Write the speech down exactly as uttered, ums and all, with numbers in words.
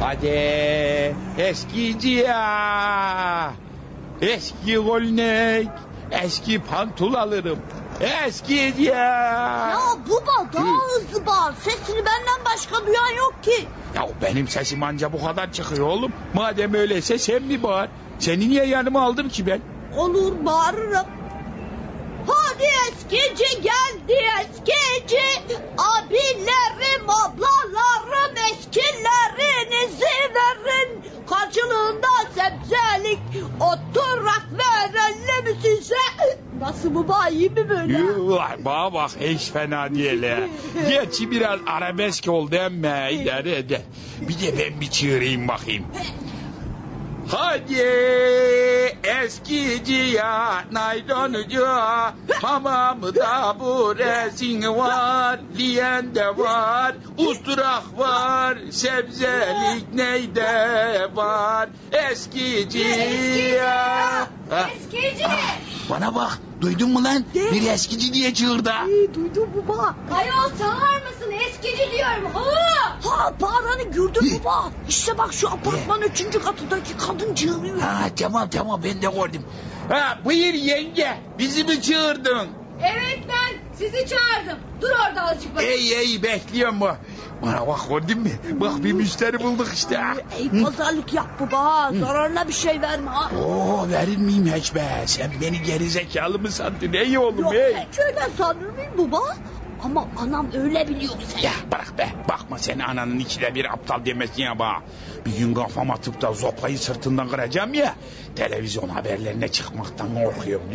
Hadi eskici ya. Eski golnek, eski pantul alırım. Eskici ya. Ya baba daha hızlı bağır. Sesini benden başka duyan yok ki. Ya benim sesim anca bu kadar çıkıyor oğlum. Madem öyleyse sen mi bağır? Seni niye yanıma aldım ki ben? Olur bağırırım. Hadi eskici geldi eskici. Abilerim ablalarım eskilerinizi verin. Karşılığında sebzelik oturak verelim size. Nasıl baba, iyi mi böyle? Yuh, bana bak hiç fena değil ha. Gerçi biraz arabesk oldu ama idare eder. Bir de ben bir çığırayım bakayım. Hadi eskici ya, nayloncu hamamda bu resim var diyen de var. Usturak var, sebzelik neyde var. Eskici ya. Ha? Eskici! Bana bak, duydun mu lan? Ne? Bir eskici diye çığırdı. İyi duydum baba. Ayol sağır mısın? Eskici diyorum. Ha! Ha bağıranı gördün baba. İşte bak şu apartmanın üçüncü katındaki kadın çığırıyor. Ha tamam tamam ben de gördüm. Ha buyur yenge, bizi mi çığırdın? Evet ben sizi çağırdım. Dur orada azıcık bakayım. Ey ey bekliyorum bu. Bana bak gördün mü? Bak bir müşteri bulduk işte. ha. Ey pazarlık yap baba. Zararına bir şey verme ha. Oo verir miyim hiç be? Sen beni gerizekalı mı sandın ey oğlum Yok ey? hiç öyle sanır mıyım baba? Ama anam öyle biliyor seni. Ya bırak be, bakma seni ananın ikide bir aptal demesin ya bana. Bir gün kafam atıp da zopayı sırtından kıracağım ya. Televizyon haberlerine çıkmaktan korkuyorum.